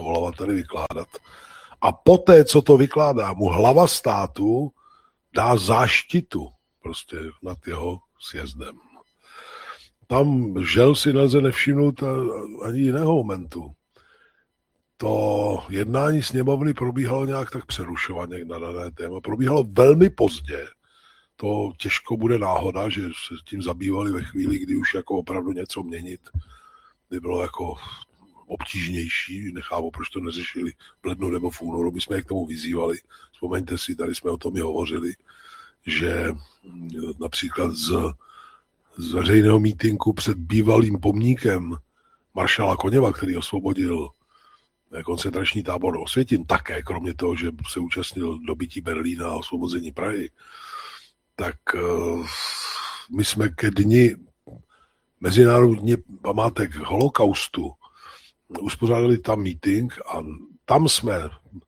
dovolovat tady vykládat. A poté, co to vykládá, mu hlava státu dá záštitu prostě nad jeho sjezdem. Tam žel si nelze nevšimnout ani jiného momentu. To jednání sněmovny probíhalo nějak tak přerušovaně na dané téma. Probíhalo velmi pozdě. To těžko bude náhoda, že se tím zabývali ve chvíli, kdy už jako opravdu něco měnit by bylo jako obtížnější. Nechápu, proč to neřešili v lednu nebo v únoru. My jsme je k tomu vyzývali. Vzpomeňte si, tady jsme o tom i hovořili, že například z veřejného mítinku před bývalým pomníkem maršála Koněva, který osvobodil koncentrační tábor Osvětim, také, kromě toho, že se účastnil dobytí Berlína a osvobození Prahy, tak my jsme ke dni Mezinárodní památek holokaustu uspořádali tam meeting a tam jsme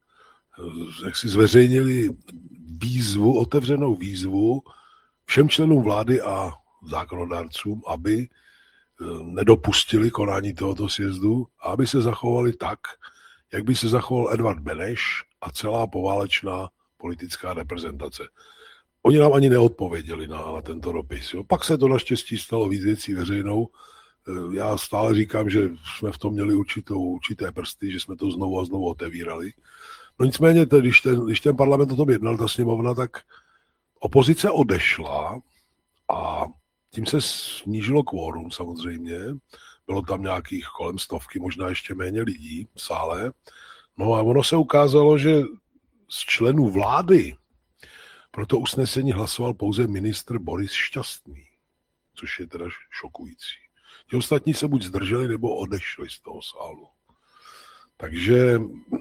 jaksi zveřejnili výzvu, otevřenou výzvu všem členům vlády a zákonodárcům, aby nedopustili konání tohoto sjezdu a aby se zachovali tak, jak by se zachoval Edvard Beneš a celá poválečná politická reprezentace. Oni nám ani neodpověděli na tento dopis. Jo. Pak se to naštěstí stalo víc věcí veřejnou. Já stále říkám, že jsme v tom měli určité prsty, že jsme to znovu a znovu otevírali. No nicméně, když ten parlament o tom jednal, ta sněmovna, tak opozice odešla a tím se snížilo kvórum samozřejmě. Bylo tam nějakých kolem 100, možná ještě méně lidí v sále. No a ono se ukázalo, že z členů vlády pro to usnesení hlasoval pouze ministr Boris Šťastný, což je teda šokující. Ti ostatní se buď zdrželi, nebo odešli z toho sálu. Takže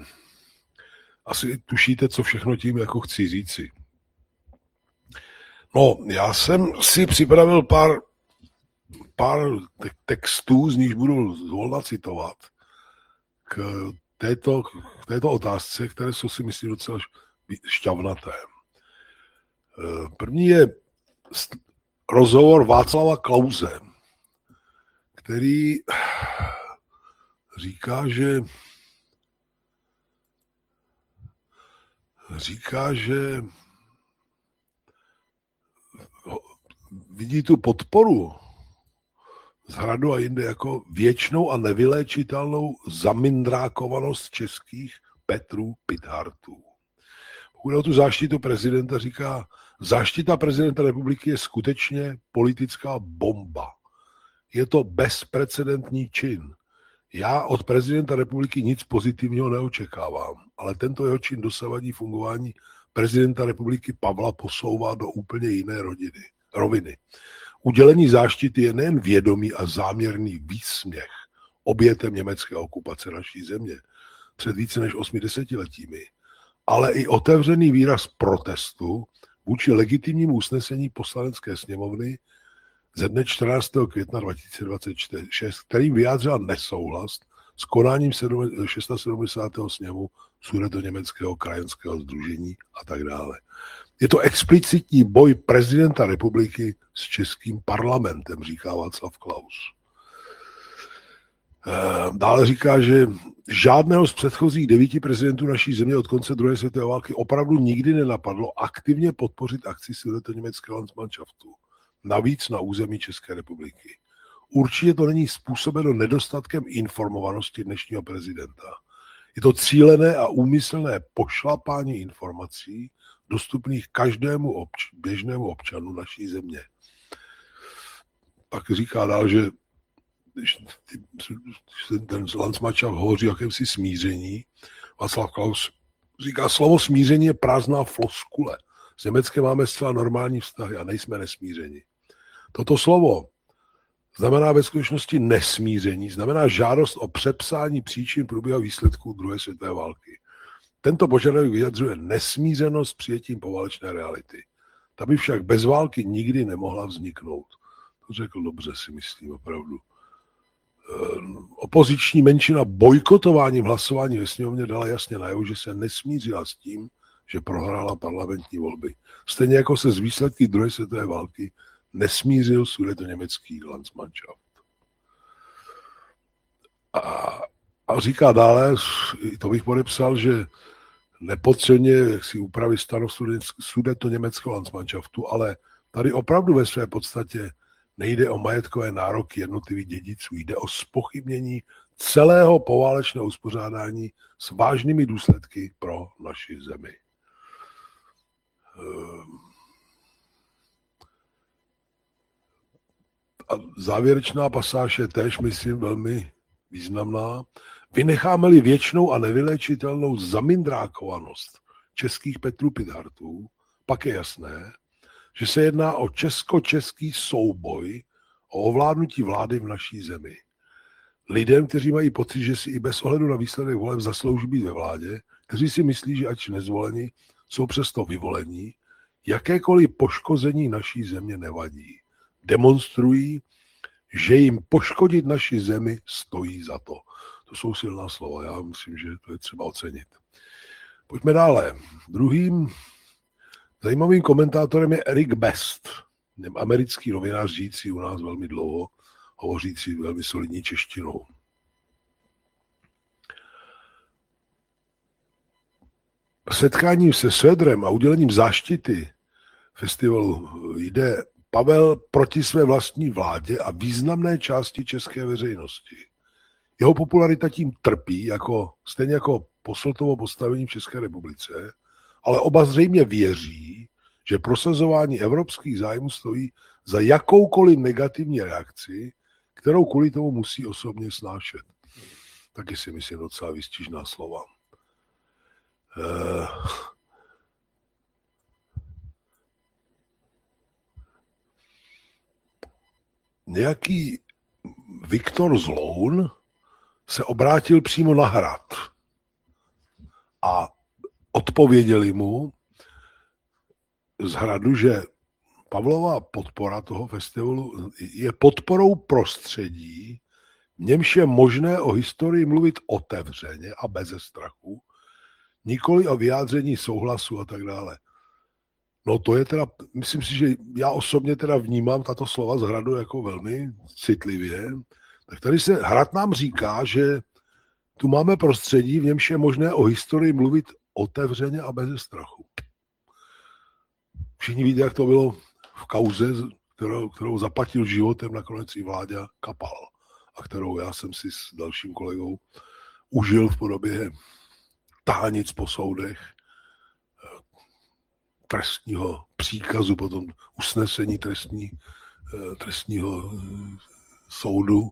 asi tušíte, co všechno tím jako chci říci. No, já jsem si připravil pár textů, z níž budu zvolna citovat k této otázce, které jsou si myslím docela šťavnaté. První je rozhovor Václava Klause, který říká, že vidí tu podporu z Hradu a jinde jako věčnou a nevyléčitelnou zamindrákovanost českých Petrů Pithartů. Pokud o tu záštitu prezidenta říká, záštita prezidenta republiky je skutečně politická bomba. Je to bezprecedentní čin. Já od prezidenta republiky nic pozitivního neočekávám, ale tento jeho čin dosavadní fungování prezidenta republiky Pavla posouvá do úplně jiné roviny. Udělení záštity je nejen vědomý a záměrný výsměch obětem německé okupace naší země před více než 8 desetiletími, ale i otevřený výraz protestu vůči legitimnímu usnesení poslanecké sněmovny ze dne 14. května 2026, kterým vyjádřila nesouhlas s konáním 670. sněmu Sudetoněmeckého krajanského sdružení a tak dále. Je to explicitní boj prezidenta republiky s českým parlamentem, říká Václav Klaus. Dále říká, že žádného z předchozích 9 prezidentů naší země od konce druhé světové války opravdu nikdy nenapadlo aktivně podpořit akci Sudetoněmeckého Landsmannschaftu. Navíc na území České republiky. Určitě to není způsobeno nedostatkem informovanosti dnešního prezidenta. Je to cílené a úmyslné pošlapání informací dostupných každému běžnému občanu naší země. Pak říká dál, že ten Landsmannschaft hovoří o jakémsi smíření. Václav Klaus říká, slovo smíření je prázdná floskule. S Německem máme zcela normální vztahy a nejsme nesmířeni. Toto slovo znamená ve skutečnosti nesmíření, znamená žádost o přepsání příčin průběhu výsledků druhé světové války. Tento požadavek vyjadřuje nesmířenost s přijetím poválečné reality. Ta by však bez války nikdy nemohla vzniknout. To řekl dobře, si myslím opravdu. Opoziční menšina bojkotováním hlasování ve sněmovně dala jasně najevo, že se nesmířila s tím, že prohrála parlamentní volby. Stejně jako se z výsledky druhé světové války nesmířil sudetoněmecký Landsmannschaft. A říká dále, to bych podepsal, že nepodceňuje si úpravy stanov Sudetoněmeckého Landsmannschaftu, ale tady opravdu ve své podstatě nejde o majetkové nároky jednotlivých dědiců, jde o zpochybnění celého poválečného uspořádání s vážnými důsledky pro naši zemi. A závěrečná pasáž je též, myslím, velmi významná. Vynecháme-li věčnou a nevyléčitelnou zamindrákovanost českých Petrů-Pithartů, pak je jasné, že se jedná o česko-český souboj o ovládnutí vlády v naší zemi. Lidem, kteří mají pocit, že si i bez ohledu na výsledek voleb zaslouží být ve vládě, kteří si myslí, že ač nezvoleni, jsou přesto vyvolení, jakékoliv poškození naší země nevadí. Demonstrují, že jim poškodit naši zemi stojí za to. To jsou silná slova, já myslím, že to je třeba ocenit. Pojďme dále. Druhým zajímavým komentátorem je Eric Best, americký novinář, žijící u nás velmi dlouho, hovořící velmi solidní češtinou. Setkáním se Svedrem a udělením záštity festivalu jde Pavel proti své vlastní vládě a významné části české veřejnosti. Jeho popularita tím trpí, stejně jako Posseltovo postavení v České republice, ale oba zřejmě věří, že prosazování evropských zájmů stojí za jakoukoliv negativní reakci, kterou kvůli tomu musí osobně snášet. Taky si myslím docela výstižná slova. Nějaký Viktor Zloun se obrátil přímo na Hrad a odpověděli mu z Hradu, že Pavlova podpora toho festivalu je podporou prostředí, v němž je možné o historii mluvit otevřeně a beze strachu, nikoli o vyjádření souhlasu a tak dále. No to je teda, myslím si, že já osobně teda vnímám tato slova z Hradu jako velmi citlivě. Tak tady se Hrad nám říká, že tu máme prostředí, v němž je možné o historii mluvit otevřeně a beze strachu. Všichni víte, jak to bylo v kauze, kterou zaplatil životem nakonec i Vláďa Kapal a kterou já jsem si s dalším kolegou užil v podobě tahanic po soudech, trestního příkazu, potom usnesení trestního soudu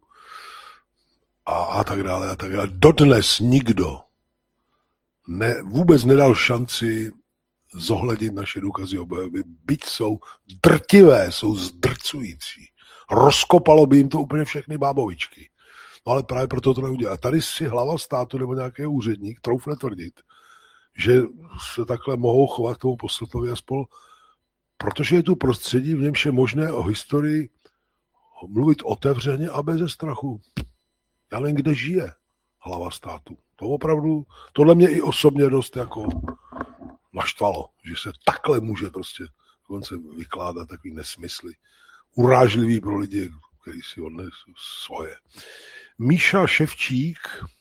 a tak dále a tak dále. Dodnes nikdo vůbec nedal šanci zohlednit naše důkazy obhajoby, byť jsou drtivé, jsou zdrcující. Rozkopalo by jim to úplně všechny bábovičky. No ale právě proto to neudělá. Tady si hlava státu nebo nějaký úředník troufne tvrdit, že se takhle mohou chovat k tomu Posseltovi a spolu, protože je tu prostředí, v němž je možné o historii mluvit otevřeně a beze strachu. Já nevím, kde žije hlava státu. To opravdu, tohle mě i osobně dost jako naštvalo, že se takhle může prostě dokonce vykládat takový nesmysly. Urážlivý pro lidi, kteří si odnesou svoje. Míša Ševčík,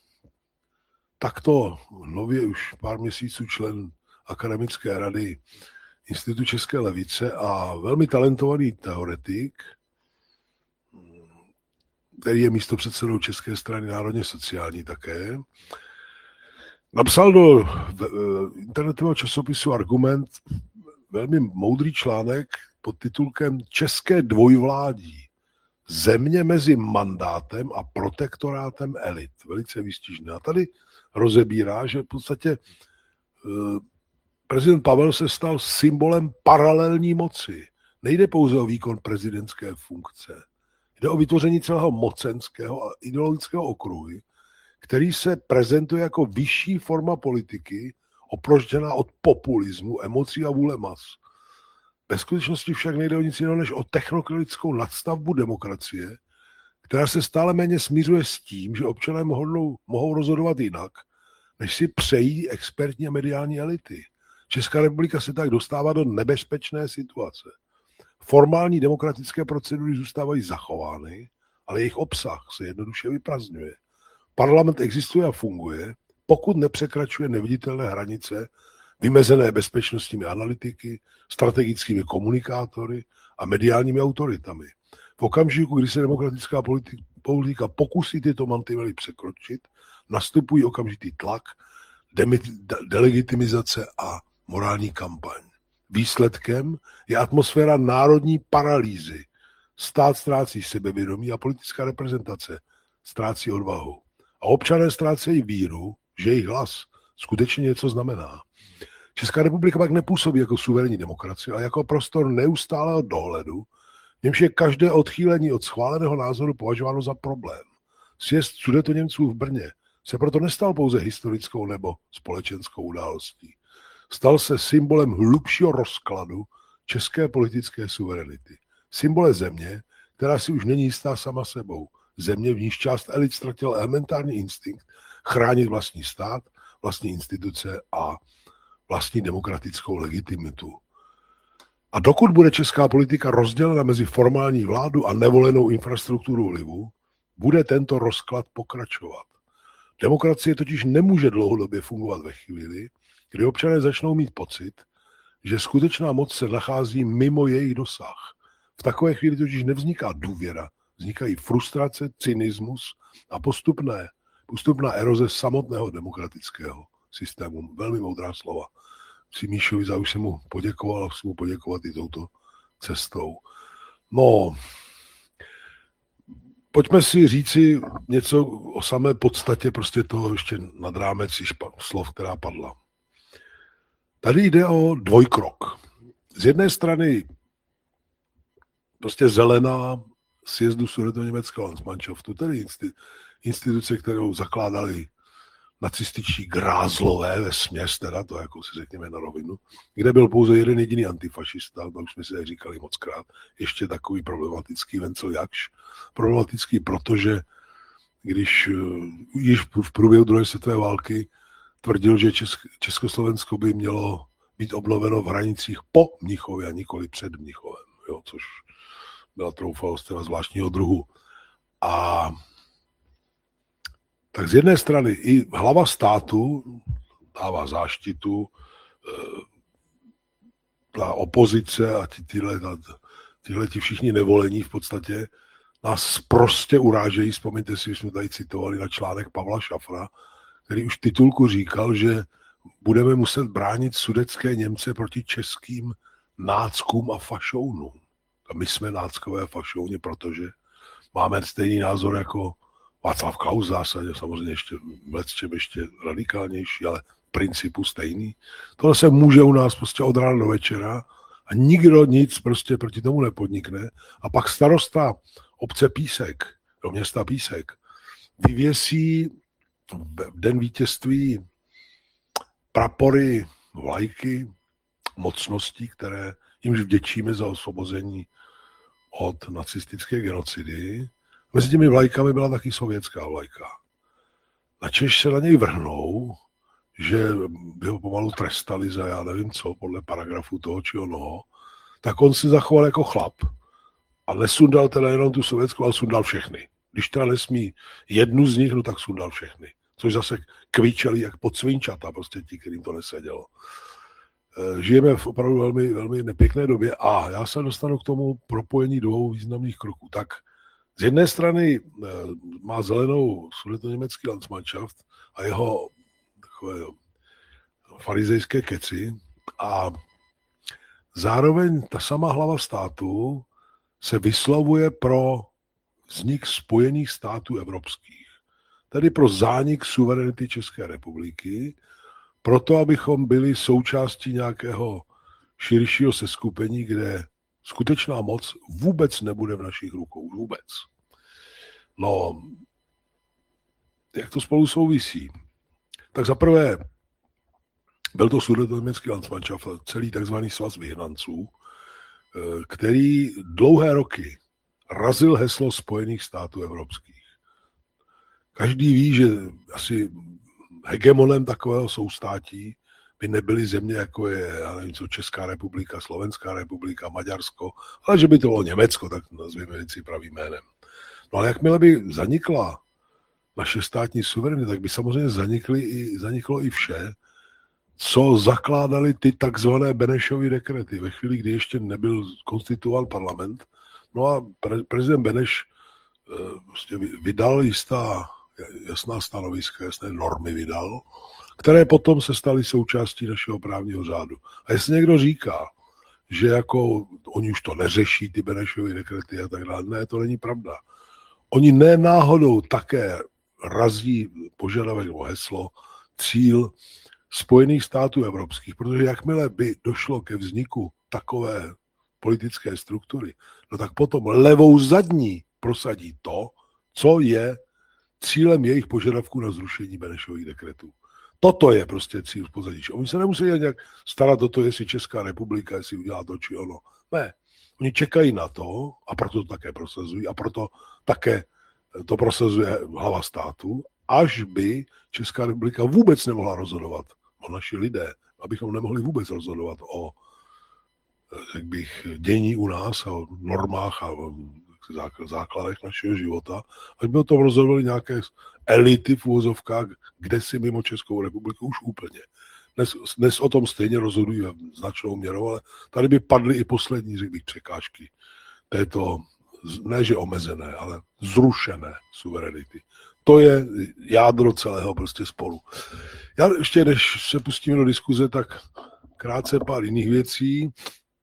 takto nově už pár měsíců člen akademické rady Institutu České levice a velmi talentovaný teoretik, který je místopředsedou České strany národně sociální také, napsal do internetového časopisu Argument velmi moudrý článek pod titulkem České dvojvládí. Země mezi mandátem a protektorátem elit. Velice výstižné. A tady rozebírá, že v podstatě prezident Pavel se stal symbolem paralelní moci. Nejde pouze o výkon prezidentské funkce. Jde o vytvoření celého mocenského a ideologického okruhu, který se prezentuje jako vyšší forma politiky, oproštěná od populismu, emocí a vůle mas. Ve skutečnosti však nejde o nic jiného než o technokratickou nadstavbu demokracie, která se stále méně smířuje s tím, že občané mohou rozhodovat jinak, než si přejí expertní a mediální elity. Česká republika se tak dostává do nebezpečné situace. Formální demokratické procedury zůstávají zachovány, ale jejich obsah se jednoduše vyprazdňuje. Parlament existuje a funguje, pokud nepřekračuje neviditelné hranice vymezené bezpečnostními analytiky, strategickými komunikátory a mediálními autoritami. V okamžiku, kdy se demokratická politika pokusí tyto mantinely překročit, nastupují okamžitý tlak, delegitimizace a morální kampaň. Výsledkem je atmosféra národní paralýzy. Stát ztrácí sebevědomí a politická reprezentace ztrácí odvahu. A občané ztrácejí víru, že jejich hlas skutečně něco znamená. Česká republika pak nepůsobí jako suverénní demokracie, ale jako prostor neustálého dohledu, v němž je každé odchýlení od schváleného názoru považováno za problém. Sjezd Sudetoněmců v Brně se proto nestal pouze historickou nebo společenskou událostí. Stal se symbolem hlubšího rozkladu české politické suverenity. Symbole země, která si už není jistá sama sebou. Země, v níž část elit ztratila elementární instinkt chránit vlastní stát, vlastní instituce a vlastní demokratickou legitimitu. A dokud bude česká politika rozdělena mezi formální vládu a nevolenou infrastrukturu vlivu, bude tento rozklad pokračovat. Demokracie totiž nemůže dlouhodobě fungovat ve chvíli, kdy občané začnou mít pocit, že skutečná moc se nachází mimo jejich dosah. V takové chvíli totiž nevzniká důvěra, vznikají frustrace, cynismus a postupná eroze samotného demokratického systému. Velmi moudrá slova. Si Míšovi za už jsem mu poděkoval a chci mu poděkovat i touto cestou. No, pojďme si říci něco o samé podstatě prostě toho ještě nad rámec slov, která padla. Tady jde o dvojkrok. Z jedné strany prostě zelená sjezdu Sudetoněmeckého Landsmannschaftu, tedy instituce, kterou zakládali nacističtí grázlové vesměs, teda to jako si řekněme na rovinu, kde byl pouze jeden jediný antifašista, to už jsme si říkali mockrát, ještě takový problematický Vencel Jakš. Problematický, protože když již v průběhu druhé světové války tvrdil, že Československo by mělo být obnoveno v hranicích po Mnichově a nikoli před Mnichovem, jo, což byla troufalost teda zvláštního druhu. A tak z jedné strany i hlava státu dává záštitu, ta opozice a tyhle všichni nevolení v podstatě nás prostě urážejí. Vzpomeňte si, že jsme tady citovali na článek Pavla Šafra, který už v titulku říkal, že budeme muset bránit sudetské Němce proti českým náckům a fašounům. A my jsme náckové a fašouni, protože máme stejný názor jako Václav Klaus v zásadě, samozřejmě ještě v ještě radikálnější, ale v principu stejný. Tohle se může u nás prostě od rána do večera a nikdo nic prostě proti tomu nepodnikne. A pak starosta obce Písek, do města Písek, vyvěsí v den vítězství prapory, vlajky, mocností, které jimž vděčíme za osvobození od nacistické genocidy. Mezi těmi vlajkami byla taky sovětská vlajka. Načež se na něj vrhnou, že by ho pomalu trestali za já nevím co, podle paragrafu toho či onoho, tak on si zachoval jako chlap a nesundal teda jenom tu sovětskou, ale sundal všechny. Když teda nesmí jednu z nich, no tak sundal všechny. Což zase kvičeli jak podsvinčata, prostě ti, kterým to nesedělo. Žijeme v opravdu velmi, velmi nepěkné době a já se dostanu k tomu propojení dvou významných kroků. Tak z jedné strany má zelenou Sudetoněmecký Landsmannschaft a jeho takové farizejské keci a zároveň ta sama hlava státu se vyslovuje pro vznik Spojených států evropských, tedy pro zánik suverenity České republiky, proto abychom byli součástí nějakého širšího seskupení, kde skutečná moc vůbec nebude v našich rukou. Vůbec. No, jak to spolu souvisí? Tak zaprvé byl to Sudetoněmecký Landsmannschaft, celý takzvaný svaz vyhnanců, který dlouhé roky razil heslo Spojených států evropských. Každý ví, že asi hegemonem takového soustátí by nebyly země, jako je, já nevím co, Česká republika, Slovenská republika, Maďarsko, ale že by to bylo Německo, tak nazvěme věci pravým jménem. No ale jakmile by zanikla naše státní suverenity, tak by samozřejmě zaniklo i vše, co zakládali ty takzvané Benešovy dekrety. Ve chvíli, kdy ještě nebyl konstituován parlament, no a prezident Beneš prostě vydal jistá jasná stanoviska, jasné normy vydal, které potom se staly součástí našeho právního řádu. A jestli někdo říká, že jako oni už to neřeší, ty Benešovy dekrety a tak dále, ne, to není pravda. Oni náhodou také razí požadavek nebo heslo, cíl Spojených států evropských, protože jakmile by došlo ke vzniku takové politické struktury, no tak potom levou zadní prosadí to, co je cílem jejich požadavků na zrušení Benešových dekretů. Toto je prostě cíl v pozadí. Oni se nemusí nějak starat o to, jestli Česká republika, jestli udělá to či ono. Ne. Oni čekají na to, a proto to také prosazují, a proto také to prosazuje hlava státu, až by Česká republika vůbec nemohla rozhodovat o naši lidé, abychom nemohli vůbec rozhodovat o dění u nás a o normách a o základech našeho života, až by o tom rozhodovali nějaké elity v uvozovkách, kde si mimo Českou republiku už úplně. Dnes o tom stejně rozhodují značnou měrou, ale tady by padly i poslední, řekl bych, překážky této, ne že omezené, ale zrušené suverenity. To je jádro celého prostě sporu. Já ještě, než se pustíme do diskuze, tak krátce pár jiných věcí.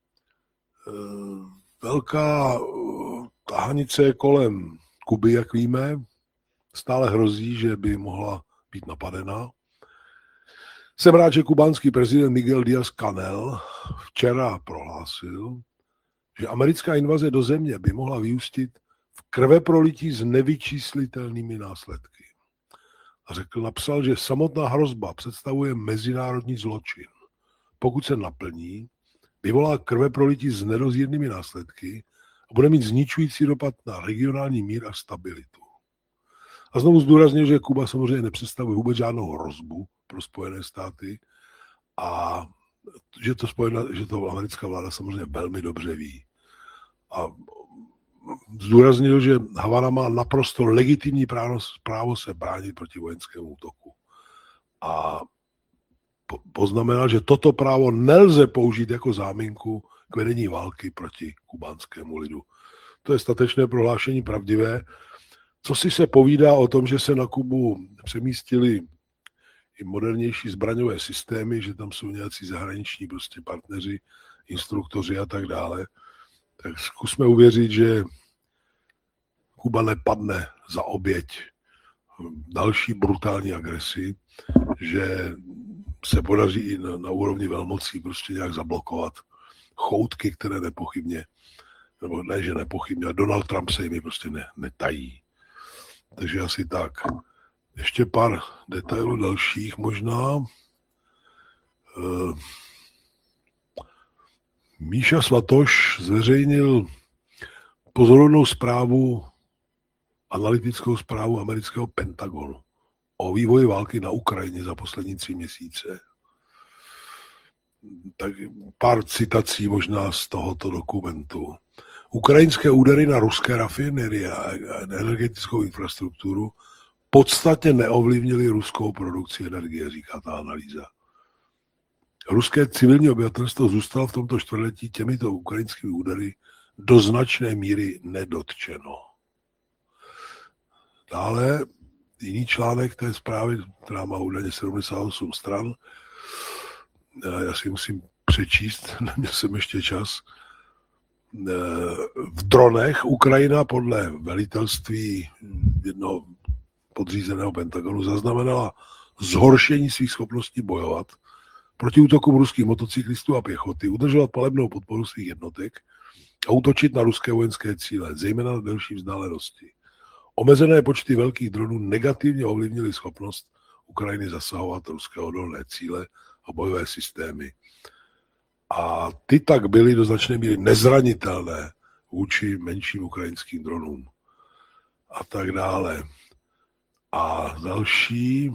Velká tahanice kolem Kuby, jak víme, stále hrozí, že by mohla být napadena. Jsem rád, že kubánský prezident Miguel Díaz-Canel včera prohlásil, že americká invaze do země by mohla vyústit v krveprolití s nevyčíslitelnými následky. A napsal, že samotná hrozba představuje mezinárodní zločin. Pokud se naplní, vyvolá krveprolití s nedozírnými následky a bude mít zničující dopad na regionální mír a stabilitu. A znovu zdůraznil, že Kuba samozřejmě nepředstavuje vůbec žádnou hrozbu pro Spojené státy a že to americká vláda samozřejmě velmi dobře ví. A zdůraznil, že Havana má naprosto legitimní právo se bránit proti vojenskému útoku. A poznamenal, že toto právo nelze použít jako záminku k vedení války proti kubánskému lidu. To je statečné prohlášení pravdivé. Co si se povídá o tom, že se na Kubu přemístili i modernější zbraňové systémy, že tam jsou nějací zahraniční prostě partneři, instruktoři a tak dále, tak zkusme uvěřit, že Kuba nepadne za oběť další brutální agresi, že se podaří i na úrovni velmocí prostě nějak zablokovat choutky, které nepochybně, nebo ne, že nepochybně, a Donald Trump se jimi prostě netají. Takže asi tak. Ještě pár detailů dalších možná. Míša Svatoš zveřejnil pozorovnou zprávu, analytickou zprávu amerického Pentagonu o vývoji války na Ukrajině za poslední 3 měsíce. Tak pár citací možná z tohoto dokumentu. Ukrajinské údery na ruské rafinerie a energetickou infrastrukturu podstatně neovlivnily ruskou produkci energie, říká ta analýza. Ruské civilní obyvatelstvo zůstalo v tomto čtvrtletí těmito ukrajinskými údery do značné míry nedotčeno. Dále jiný článek té zprávy, která má údajně 78 stran, já si musím přečíst, neměl jsem ještě čas. V dronech Ukrajina podle velitelství jednoho podřízeného Pentagonu zaznamenala zhoršení svých schopností bojovat proti útokům ruských motocyklistů a pěchoty, udržovat palebnou podporu svých jednotek a útočit na ruské vojenské cíle, zejména na delší vzdálenosti. Omezené počty velkých dronů negativně ovlivnily schopnost Ukrajiny zasahovat ruské odolné cíle a bojové systémy. A ty tak byly do značné míry nezranitelné vůči menším ukrajinským dronům. A tak dále. A další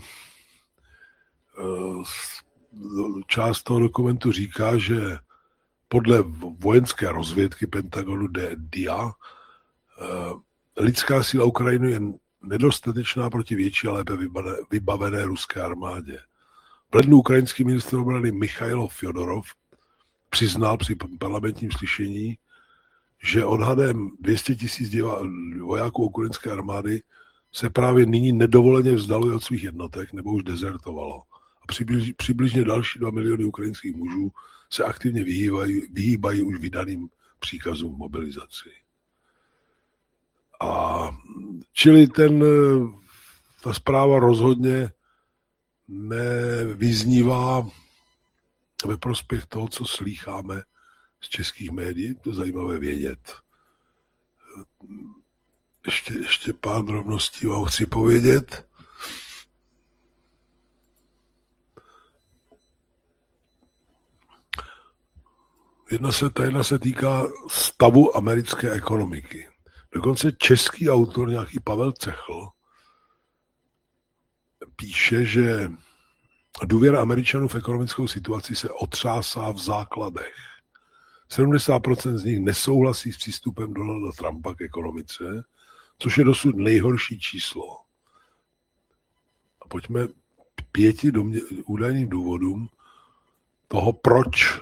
část toho dokumentu říká, že podle vojenské rozvědky Pentagonu DIA lidská síla Ukrajiny je nedostatečná proti větší a lépe vybavené ruské armádě. V lednu ukrajinský ministr obrany Michailo Fjodorov přiznal při parlamentním slyšení, že odhadem 200 000 vojáků ukrajinské armády se právě nyní nedovoleně vzdaluje od svých jednotek nebo už dezertovalo. A přibližně další 2 miliony ukrajinských mužů se aktivně vyhýbají už vydaným příkazům mobilizaci. A čili ta zpráva rozhodně nevyznívá ve prospěch toho, co slýcháme z českých médií. To je zajímavé vědět. Ještě pár drobností vám chci povědět. Jedna se týká stavu americké ekonomiky. Dokonce český autor, nějaký Pavel Cechl, píše, že důvěra Američanů v ekonomickou situaci se otřásá v základech. 70% z nich nesouhlasí s přístupem Donalda Trumpa k ekonomice, což je dosud nejhorší číslo. A pojďme 5 údajným důvodům toho, proč.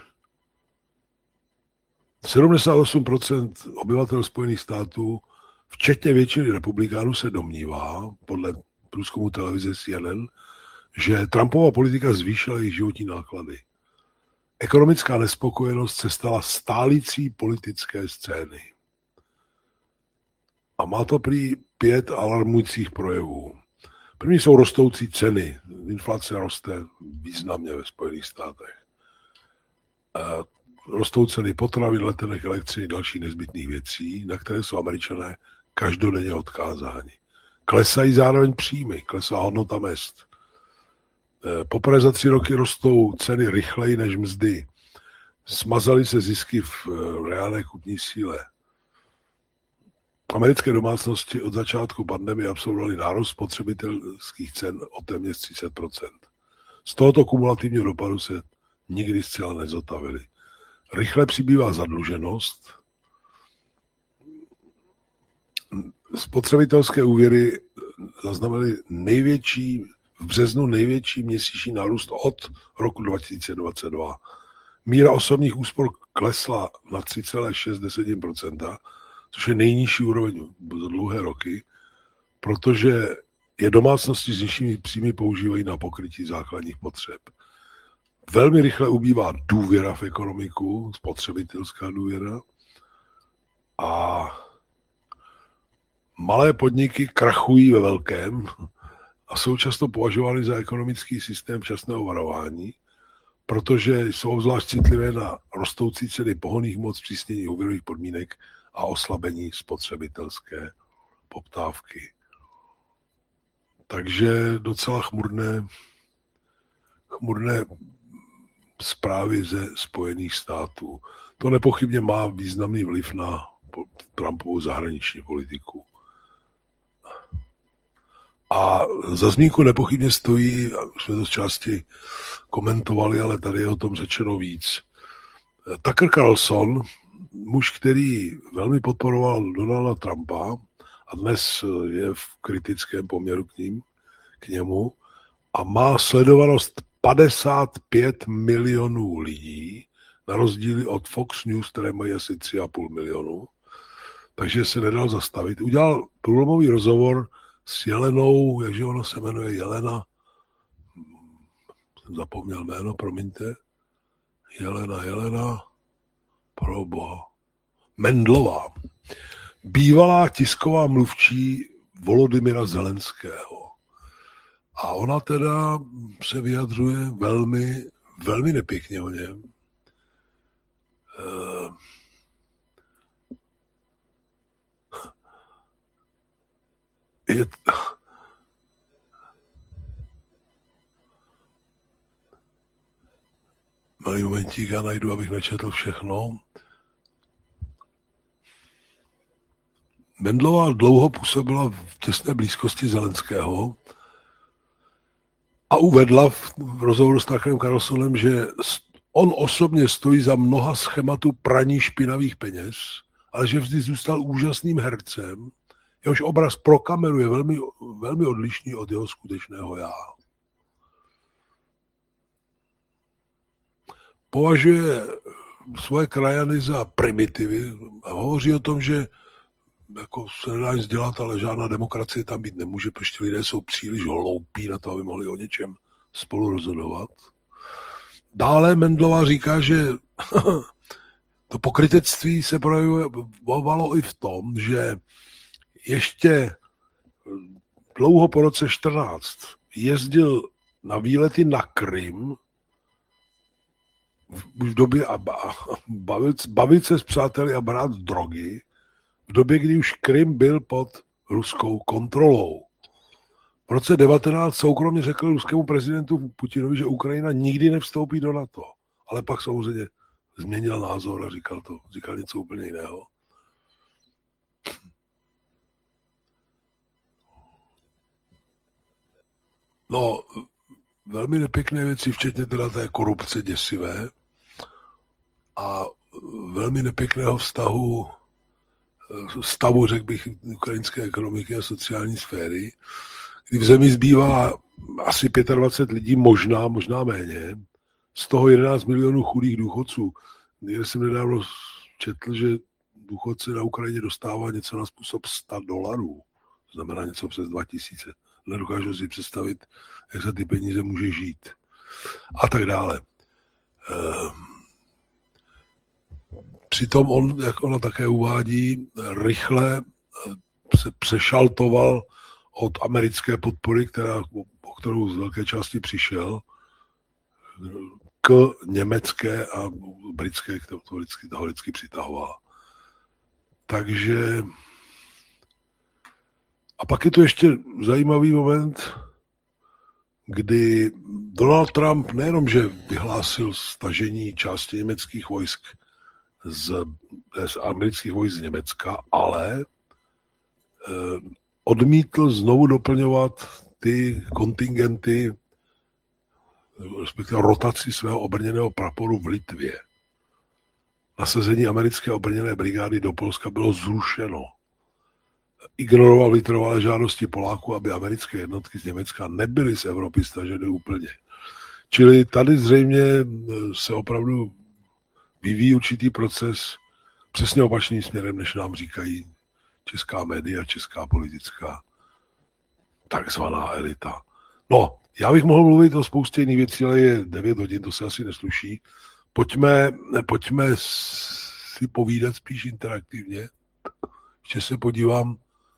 78% obyvatel Spojených států, včetně většiny republikánů, se domnívá, podle průzkumu televize CNN, že Trumpova politika zvýšila jejich životní náklady. Ekonomická nespokojenost se stala stálicí politické scény. A má to prý 5 alarmujících projevů. První jsou rostoucí ceny. Inflace roste významně ve Spojených státech. Rostou ceny potravin, letenek, elektřiny, dalších nezbytných věcí, na které jsou Američané každodenně odkázáni. Klesají zároveň příjmy, klesá hodnota mezd. Poprvé za 3 roky rostou ceny rychleji než mzdy. Smazaly se zisky v reálné kupní síle. Americké domácnosti od začátku pandemie absolvovaly nárůst spotřebitelských cen o téměř 30%. Z tohoto kumulativního dopadu se nikdy zcela nezotavily. Rychle přibývá zadluženost. Spotřebitelské úvěry zaznamenaly v březnu největší měsíční nárůst od roku 2022. Míra osobních úspor klesla na 3,6%, což je nejnižší úroveň za dlouhé roky, protože je domácnosti s nižšími příjmy používají na pokrytí základních potřeb. Velmi rychle ubývá důvěra v ekonomiku, spotřebitelská důvěra, a malé podniky krachují ve velkém a jsou často považovány za ekonomický systém včasného varování, protože jsou obzvlášť citlivé na rostoucí ceny pohonných hmot, zpřísnění úvěrových podmínek a oslabení spotřebitelské poptávky. Takže docela chmurné zprávy ze Spojených států. To nepochybně má významný vliv na Trumpovu zahraniční politiku. A za zmínku nepochybně stojí, už jsme to z části komentovali, ale tady je o tom řečeno víc. Tucker Carlson, muž, který velmi podporoval Donalda Trumpa a dnes je v kritickém poměru k němu a má sledovanost 55 milionů lidí, na rozdíl od Fox News, které mají asi 3,5 milionu, takže se nedal zastavit. Udělal průlomový rozhovor s Jelenou, jakže ona se jmenuje, Jelena, jsem zapomněl jméno, promiňte, Jelena, proboha, Mendlová, bývalá tisková mluvčí Volodymyra Zelenského. A ona teda se vyjadřuje velmi, velmi nepěkně o něm. Malý momentík, já najdu, abych nečetl všechno. Mendlová dlouho působila v těsné blízkosti Zelenského a uvedla v rozhovoru s Tuckerem Carlsonem, že on osobně stojí za mnoha schématů praní špinavých peněz, ale že vždy zůstal úžasným hercem, Jehož obraz pro kameru je velmi, velmi odlišný od jeho skutečného já. Považuje svoje krajany za primitivy a hovoří o tom, že jako se nedá nic dělat, ale žádná demokracie tam být nemůže, protože lidé jsou příliš hloupí na to, aby mohli o něčem spolu rozhodovat. Dále Mendlová říká, že to pokrytectví se projevovalo i v tom, že ještě dlouho po roce 14 jezdil na výlety na Krym v době a bavit se s přáteli a brát drogy v době, kdy už Krym byl pod ruskou kontrolou. V roce 19 soukromně řekl ruskému prezidentu Putinovi, že Ukrajina nikdy nevstoupí do NATO. Ale pak samozřejmě změnil názor a říkal něco úplně jiného. No, velmi nepěkné věci, včetně teda té korupce děsivé a velmi nepěkného stavu, řekl bych, ukrajinské ekonomiky a sociální sféry, kdy v zemi zbývá asi 25 lidí, možná méně, z toho 11 milionů chudých důchodců. Někde jsem nedávno četl, že důchodce na Ukrajině dostává něco na způsob $100, to znamená něco přes 2000. Nedokážu si představit, jak za ty peníze může žít. A tak dále. Přitom on, jak ona také uvádí, rychle se přešaltoval od americké podpory, o kterou z velké části přišel, k německé a britské, které toho vždycky přitahovala. Takže a pak je to ještě zajímavý moment, kdy Donald Trump nejenom, že vyhlásil stažení části německých vojsk z amerických vojsk z Německa, ale odmítl znovu doplňovat ty kontingenty, respektive rotaci svého obrněného praporu v Litvě. Nasazení americké obrněné brigády do Polska bylo zrušeno. Ignoroval vytrvalé žádosti Poláků, aby americké jednotky z Německa nebyly z Evropy staženy úplně. Čili tady zřejmě se opravdu vyvíjí určitý proces přesně opačným směrem, než nám říkají česká média, česká politická takzvaná elita. No, já bych mohl mluvit o spoustě jiných věcí, ale je 9 hodin, to se asi nesluší. Pojďme si povídat spíš interaktivně. Ještě se podívám,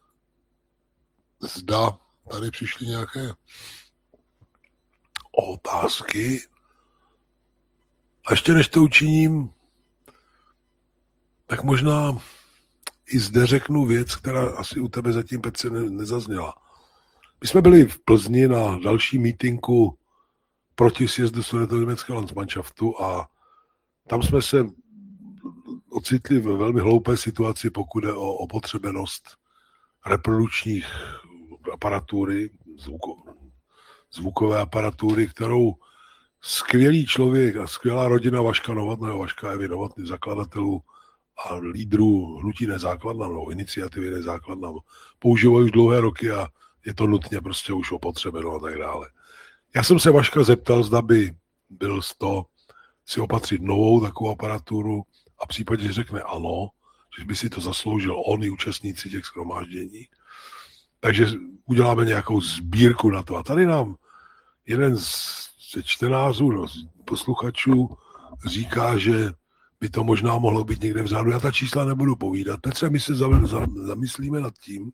zda tady přišly nějaké otázky. A ještě než to učiním, tak možná i zde řeknu věc, která asi u tebe zatím, Petře, nezazněla. My jsme byli v Plzni na další mítinku proti sjezdu Sudetoněmeckého Landsmannschaftu a tam jsme se ocitli ve velmi hloupé situaci, pokud jde o opotřebenost reprodukčních aparatury, zvukové aparatury, kterou skvělý člověk a skvělá rodina Vaška Novotného, Vaška Evy Novotný, zakladatelů a lídrů hnutí Nezákladna, no, iniciativy Nezákladna, používají už dlouhé roky a je to nutně prostě už opotřebeno a tak dále. Já jsem se Vaška zeptal, zda by byl z toho si opatřit novou takovou aparaturu a v případě, že řekne ano, že by si to zasloužil on i účastníci těch shromáždění. Takže uděláme nějakou sbírku na to. A tady nám jeden ze čtenářů, no, posluchačů říká, že by to možná mohlo být někde vzadu. Já ta čísla nebudu povídat. Petře, my se zamyslíme nad tím,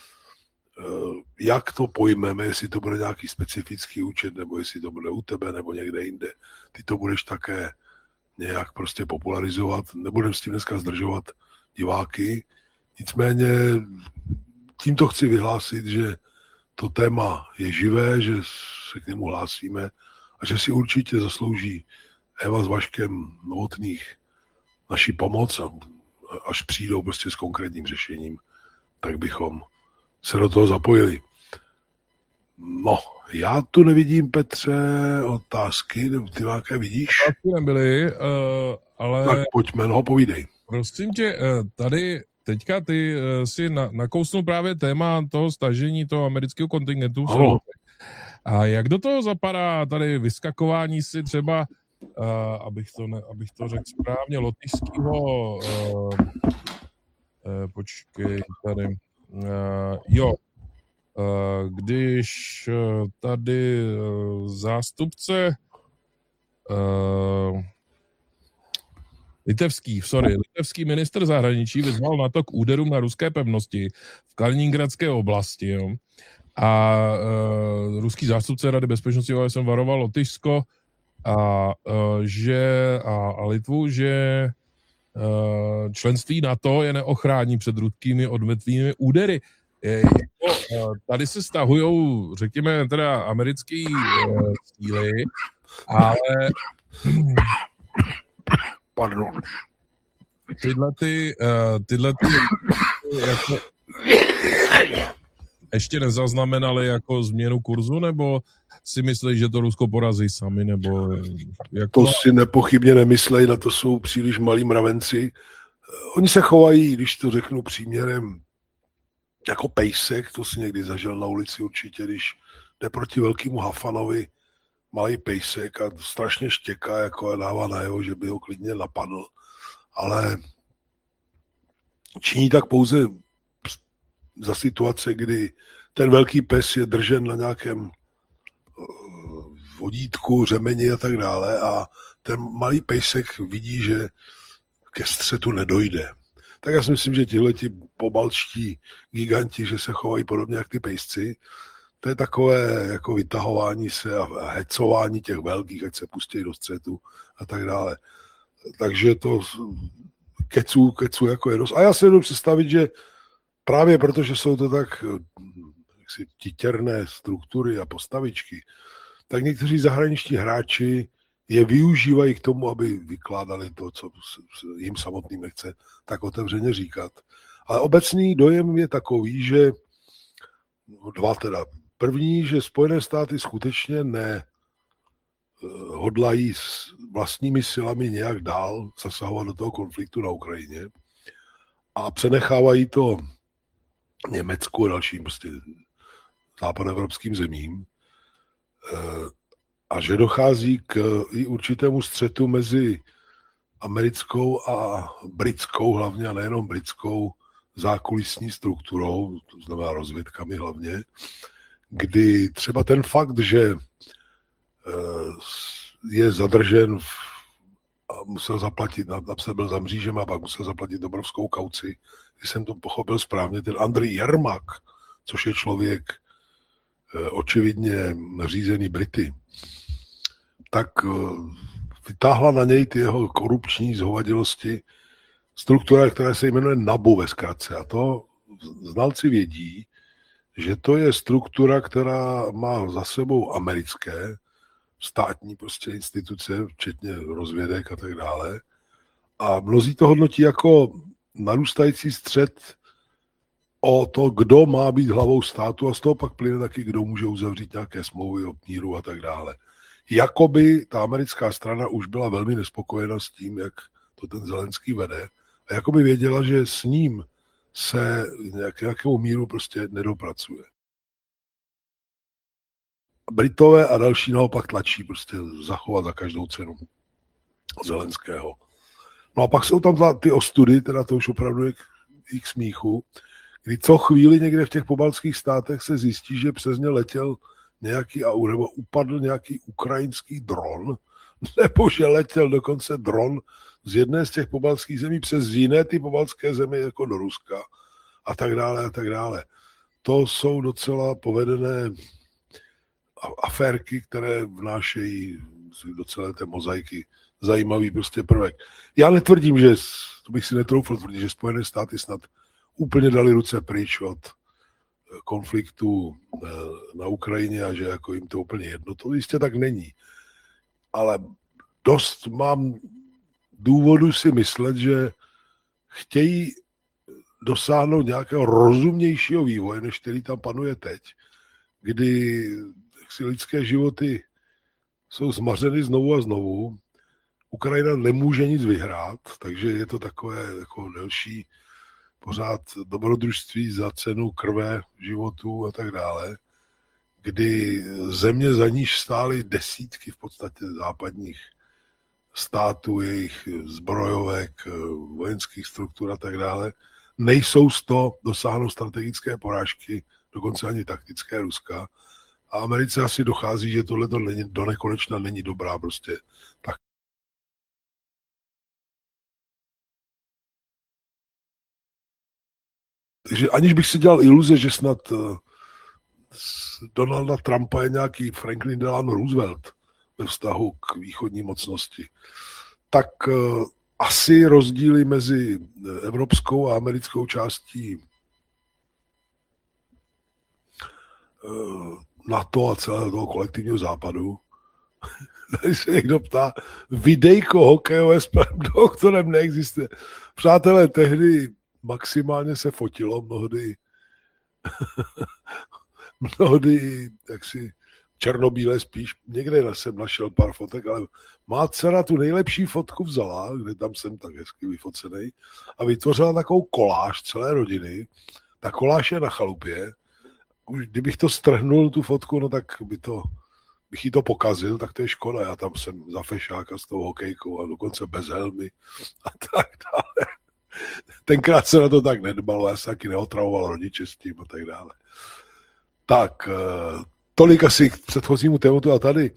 jak to pojmeme, jestli to bude nějaký specifický účet, nebo jestli to bude u tebe, nebo někde jinde. Ty to budeš také nějak prostě popularizovat. Nebudeme s tím dneska zdržovat diváky. Nicméně tímto chci vyhlásit, že to téma je živé, že se k němu hlásíme a že si určitě zaslouží Eva s Vaškem Novotných naši pomoc a až přijdou prostě s konkrétním řešením, tak bychom se do toho zapojili. No, já tu nevidím, Petře, otázky, ty nějaké vidíš? Otázky nebyly, ale... Tak pojďme, no, povídej. Prosím tě, tady teďka ty si nakousnul právě téma toho stažení toho amerického kontingentu. A jak do toho zapadá tady vyskakování si třeba, abych to řekl správně, lotyšského, počkej tady, když tady zástupce litevský ministr zahraničí vyzval NATO k úderům na ruské pevnosti v Kaliningradské oblasti, jo. A ruský zástupce Rady bezpečnosti OSN varoval Lotyšsko a Litvu, že členství NATO je neochrání před ruskými odvetvými údery. Tady se stahujou, řekněme, teda americký síly, ale Pardon. Tyhle jako ještě nezaznamenali jako změnu kurzu, nebo si myslíš, že to Rusko porazí sami, nebo jako... To si nepochybně nemyslej, na to jsou příliš malí mravenci. Oni se chovají, když to řeknu příměrem, jako pejsek, to si někdy zažil na ulici určitě, když jde proti velkému Hafanovi, malý pejsek a strašně štěká, jako a dává najevo, že by ho klidně napadl. Ale činí tak pouze za situace, kdy ten velký pes je držen na nějakém vodítku, řemeni a tak dále a ten malý pejsek vidí, že ke střetu nedojde. Tak já si myslím, že tihleti pobaltští giganti, že se chovají podobně jak ty pejsci, to je takové jako vytahování se a hecování těch velkých, ať se pustí do střetu a tak dále. Takže to kecu jako je dost. A já si jdu představit, že právě protože jsou to tak jaksi titěrné struktury a postavičky, tak někteří zahraniční hráči je využívají k tomu, aby vykládali to, co jim samotným nechce tak otevřeně říkat. Ale obecný dojem je takový, že dva teda. První, že Spojené státy skutečně nehodlají s vlastními silami nějak dál zasahovat do toho konfliktu na Ukrajině a přenechávají to Německu a dalším prostě západoevropským zemím a že dochází k i určitému střetu mezi americkou a britskou, hlavně a nejenom britskou zákulisní strukturou, to znamená rozvědkami hlavně, kdy třeba ten fakt, že je zadržen a musel zaplatit, napsal byl za mřížem a pak musel zaplatit obrovskou kauci, když jsem to pochopil správně, ten Andrej Jermak, což je člověk očividně řízený Brity, tak vytáhla na něj ty jeho korupční zhovadilosti struktura, která se jmenuje NABU ve zkratce. A to znalci vědí, že to je struktura, která má za sebou americké státní prostě instituce, včetně rozvědek a tak dále. A mnozí to hodnotí jako narůstající střet o to, kdo má být hlavou státu a z toho pak plyne taky, kdo může uzavřít nějaké smlouvy o míru a tak dále. Jakoby ta americká strana už byla velmi nespokojena s tím, jak to ten Zelenský vede a jakoby věděla, že s ním se nějakému míru prostě nedopracuje. Britové a další naopak tlačí prostě zachovat za každou cenu Zelenského. No a pak jsou tam ty ostudy, teda to už opravdu je k smíchu, kdy co chvíli někde v těch pobaltských státech se zjistí, že přes ně letěl nějaký nebo upadl nějaký ukrajinský dron, nebo že letěl dokonce dron z jedné z těch pobaltských zemí přes jiné ty pobaltské země jako do Ruska a tak dále a tak dále. To jsou docela povedené aférky, které vnášejí do celé té mozaiky zajímavý prostě prvek. Já netvrdím, že, to bych si netroufl tvrdit, že Spojené státy snad úplně dali ruce pryč od konfliktu na Ukrajině a že jako jim to úplně jedno. To jistě tak není. Ale dost mám důvodu si myslet, že chtějí dosáhnout nějakého rozumnějšího vývoje, než který tam panuje teď, kdy si lidské životy jsou zmařeny znovu a znovu. Ukrajina nemůže nic vyhrát, takže je to takové jako delší pořád dobrodružství za cenu krve, životů a tak dále, kdy země, za níž stály desítky v podstatě západních států, jejich zbrojovek, vojenských struktur a tak dále, nejsou z toho dosáhnout strategické porážky, dokonce ani taktické Ruska. A Americe asi dochází, že tohle do nekonečna není dobrá prostě. Tak. Takže aniž bych si dělal iluze, že snad z Donalda Trumpa je nějaký Franklin Delano Roosevelt ve vztahu k východní mocnosti, tak asi rozdíly mezi evropskou a americkou částí NATO a celého toho kolektivního západu. Tady se někdo ptá, videjko hokejové s panem doktorem neexistuje. Přátelé, tehdy maximálně se fotilo, mnohdy jaksi černobíle spíš. Někde jsem našel pár fotek, ale má dcera tu nejlepší fotku vzala, kde tam jsem tak hezky vyfocený, a vytvořila takovou koláž celé rodiny. Ta koláž je na chalupě. Už kdybych to strhnul, tu fotku, no tak bych jí to pokazil, tak to je škoda. Já tam jsem za fešáka s tou hokejkou a dokonce bez helmy a tak dále. Tenkrát se na to tak nedbalo, já se taky neotravoval rodiče s tím a tak dále. Tak, tolik asi k předchozímu tématu a tady.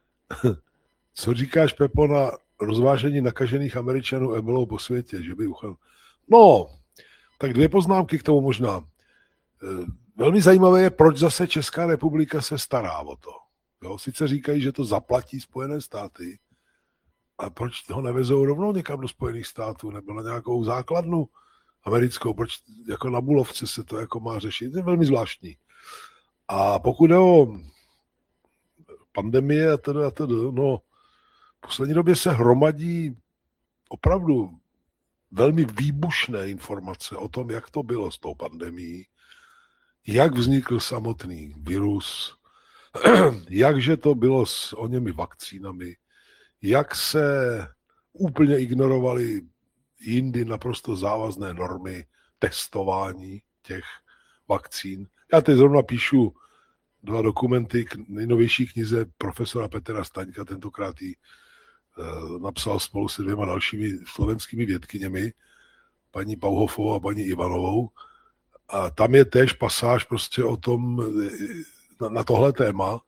Co říkáš, Pepo, na rozvážení nakažených Američanů ebolou po světě, že by uchal? No, tak 2 poznámky k tomu možná. Velmi zajímavé je, proč zase Česká republika se stará o to. Jo, sice říkají, že to zaplatí Spojené státy, a proč ho nevezou rovnou někam do Spojených států nebo na nějakou základnu americkou, proč jako na Bulovce se to jako má řešit, to je velmi zvláštní. A pokud je o pandemie a tedy, no v poslední době se hromadí opravdu velmi výbušné informace o tom, jak to bylo s tou pandemií, jak vznikl samotný virus, jakže to bylo s oněmi vakcínami, jak se úplně ignorovaly jindy naprosto závazné normy testování těch vakcín. Já teď zrovna píšu 2 dokumenty k nejnovější knize profesora Petra Staňka, tentokrát ji napsal spolu se 2 dalšími slovenskými vědkyněmi, paní Pauhofovou a paní Ivanovou. A tam je též pasáž prostě o tom, na tohle téma.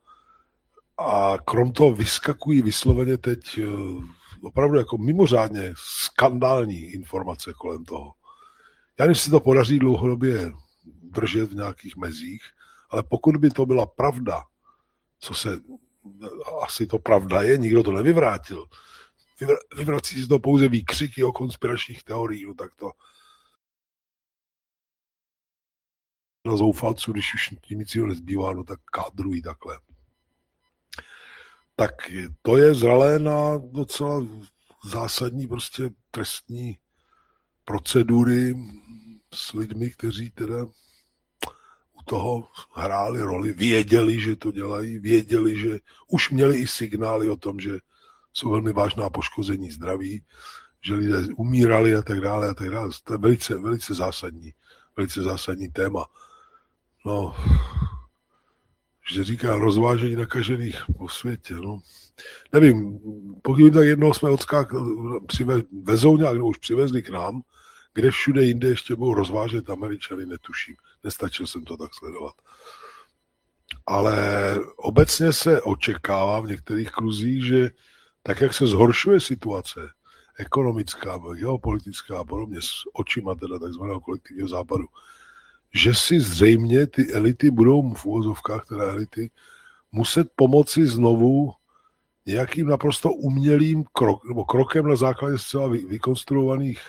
A krom toho vyskakují vysloveně teď opravdu jako mimořádně skandální informace kolem toho. Já nevím, jestli se to podaří dlouhodobě držet v nějakých mezích, ale pokud by to byla pravda, asi to pravda je, nikdo to nevyvrátil, vyvrací se to pouze výkřiky o konspiračních teoriích, no tak to na zoufalců, když už tím nic nezbývá, no tak kádrují takhle. Tak to je zralé na docela zásadní prostě trestní procedury s lidmi, kteří teda u toho hráli roli, věděli, že to dělají, věděli, že už měli i signály o tom, že jsou velmi vážná poškození zdraví, že lidé umírali a tak dále a tak dále. To je velice zásadní téma. No, že říká rozvážení nakažených po světě, no. Nevím, pokud tak jednoho jsme vezou nějak, nebo už přivezli k nám, kde všude jinde ještě budou rozvážet Američany, netuším. Nestačil jsem to tak sledovat. Ale obecně se očekává v některých kruzích, že tak, jak se zhoršuje situace ekonomická, geopolitická a podobně s očima teda takzvaného kolektivního západu, že si zřejmě ty elity budou v uvozovkách, teda elity, muset pomoci znovu nějakým naprosto umělým krokem na základě zcela vykonstruovaných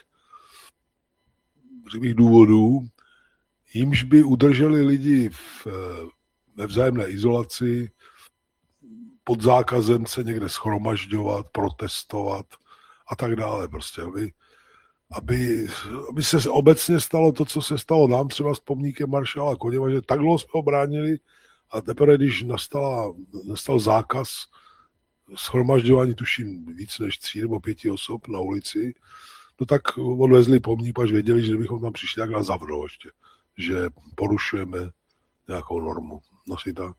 důvodů, jimž by udrželi lidi ve vzájemné izolaci, pod zákazem se někde shromažďovat, protestovat a tak dále. Prostě, aby se obecně stalo to, co se stalo nám třeba s pomníkem maršála Koněva, že tak dlouho jsme ho bránili a teprve, když nastal zákaz shromažďování, tuším, víc než 3 nebo 5 osob na ulici, No tak odvezli pomník, až věděli, že bychom tam přišli, tak nás zavřou ještě, že porušujeme nějakou normu. No si tak.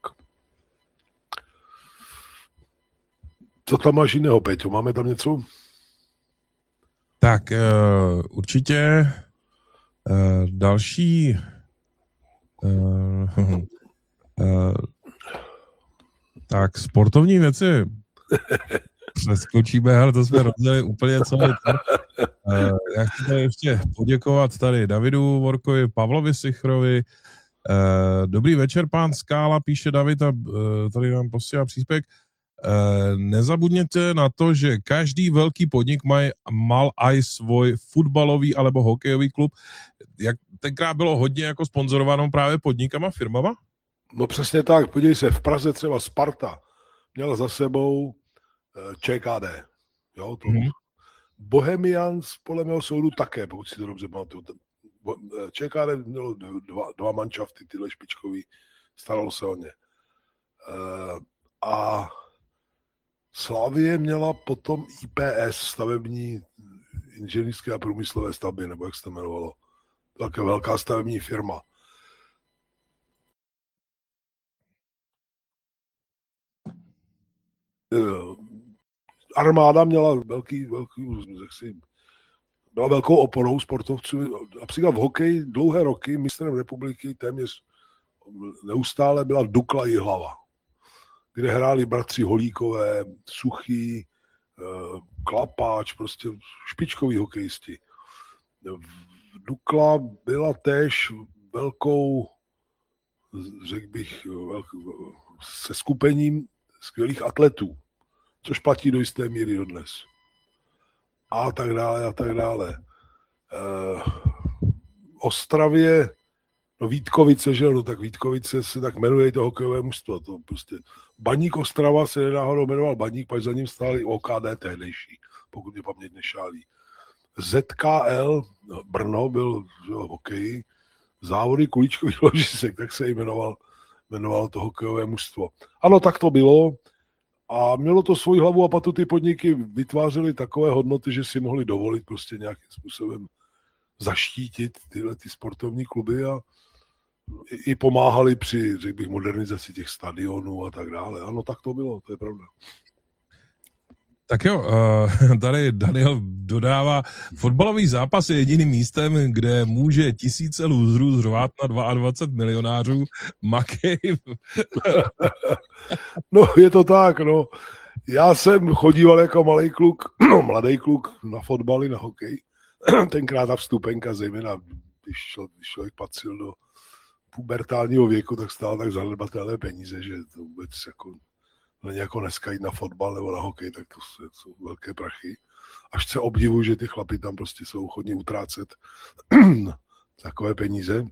Co tam máš jiného, Péťo? Máme tam něco? Tak určitě další tak sportovní věci přeskočíme, ale to jsme rozdělili úplně celé. Já chci tady ještě poděkovat tady Davidu Vorkovi, Pavlovi Sichrovi. Dobrý večer, pán Skála, píše David a tady nám posílá příspěvek. Nezabudněte na to, že každý velký podnik mal aj svoj futbalový alebo hokejový klub. Jak tenkrát bylo hodně jako sponzorováno právě podnikama, firmama? No přesně tak, podívej se, v Praze třeba Sparta měla za sebou ČKD. Jo, to Bohemians podle mého soudu také, pokud si to dobře pamatuju. ČKD mělo dva manšafty, tyhle špičkový, staralo se o ně. A Slavie měla potom IPS, stavební inženýrské a průmyslové stavby, nebo jak se to jmenovalo. Také velká stavební firma. Armáda měla byla velkou oporou sportovců. Například v hokeji dlouhé roky mistrem republiky téměř neustále byla Dukla Jihlava, kde hráli bratři Holíkové, Suchý, Klapáč, prostě špičkoví hokejisti. Dukla byla též velkou, řekl bych, se skupením skvělých atletů, což platí do jisté míry dodnes. A tak dále, a tak dále. Ostravě, no Vítkovice, že no tak Vítkovice se tak jmenuje to hokejové mužstvo. To prostě Baník Ostrava se nenáhodou jmenoval Baník, pak za ním stáli OKD tehdejší, pokud mě paměť nešálí. ZKL Brno byl hokej, závody kuličkových ložisek, tak se jmenoval to hokejové mužstvo. Ano, tak to bylo a mělo to svoji hlavu a patu, ty podniky vytvářely takové hodnoty, že si mohli dovolit prostě nějakým způsobem zaštítit tyhle ty sportovní kluby a i pomáhali při, řekl bych, modernizaci těch stadionů a tak dále. Ano, tak to bylo, to je pravda. Tak jo, tady Daniel dodává, fotbalový zápas je jediným místem, kde může tisíce lůzrů zřovat na 22 milionářů. Makej. No, je to tak, no. Já jsem chodíval jako mladý kluk na fotbaly, na hokej. Tenkrát ta vstupenka, zejména když člověk patřil do pubertálního věku, tak stál tak zanedbatelné peníze, že to vůbec jako není jako dneska jít na fotbal nebo na hokej, tak to jsou velké prachy. Až se obdivuju, že ty chlapi tam prostě jsou ochotní utrácet takové peníze.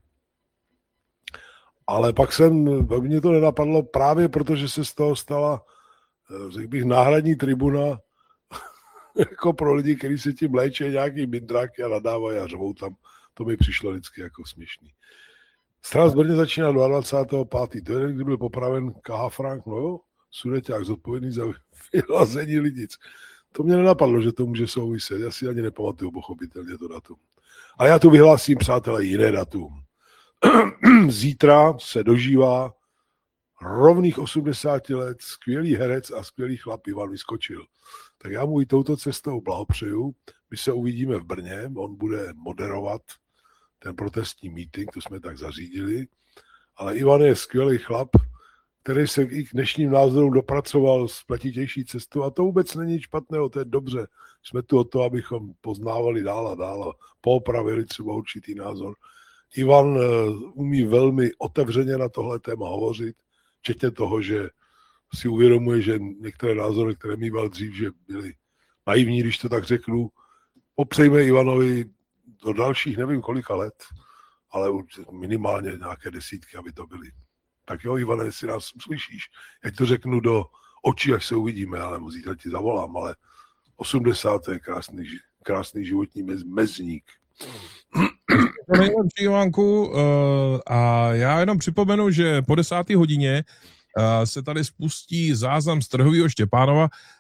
Ale pak mě to nenapadlo právě protože se z toho stala, řekl bych, náhradní tribuna jako pro lidi, kteří se tím léčí nějaký mindráky a nadávají a řvou tam. To mi přišlo vždycky jako směšný. Stráž Brně začíná 22.5. To je, kdy byl popraven K.H. Frank, no jo, Sudeťák zodpovědný za vylazení lidic. To mě nenapadlo, že to může souviset. Já si ani nepamatuju pochopitelně to datum. Ale já tu vyhlásím, přátelé, jiné datum. Zítra se dožívá rovných 80 let skvělý herec a skvělý chlap Ivan Vyskočil. Tak já mu i touto cestou blahopřeju. My se uvidíme v Brně, on bude moderovat ten protestní meeting, to jsme tak zařídili. Ale Ivan je skvělý chlap, který se i k dnešním názorům dopracoval s pletitější cestou a to vůbec není špatného, to je dobře. Jsme tu o to, abychom poznávali dál a dál a poopravili třeba určitý názor. Ivan umí velmi otevřeně na tohle téma hovořit, včetně toho, že si uvědomuje, že některé názory, které mýval dřív, že byly naivní, když to tak řeknu. Popřejme Ivanovi do dalších nevím kolika let, ale minimálně nějaké desítky, aby to byly. Tak jo, Ivane, jestli nás slyšíš, jak to řeknu do očí, až se uvidíme, ale zítra ti zavolám, ale 80. je krásný životní mezník. To nejlepší, Ivanku, a já jenom připomenu, že po 10. hodině se tady spustí záznam z Trhovýho Štěpánova